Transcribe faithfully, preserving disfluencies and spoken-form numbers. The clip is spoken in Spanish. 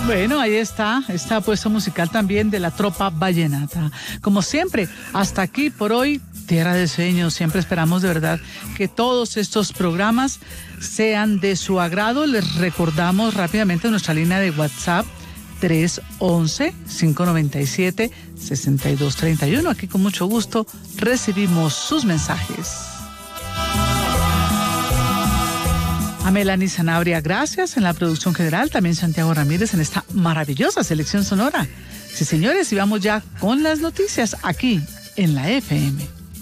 Bueno, ahí está, esta apuesta musical también de la tropa vallenata. Como siempre, hasta aquí por hoy, Tierra de Sueños. Siempre esperamos de verdad que todos estos programas sean de su agrado. Les recordamos rápidamente nuestra línea de WhatsApp tres once, cinco noventa y siete, sesenta y dos treinta y uno. Aquí con mucho gusto recibimos sus mensajes. A Melanie Sanabria, gracias en la producción general, también Santiago Ramírez en esta maravillosa selección sonora. Sí, señores, y vamos ya con las noticias aquí en la F M.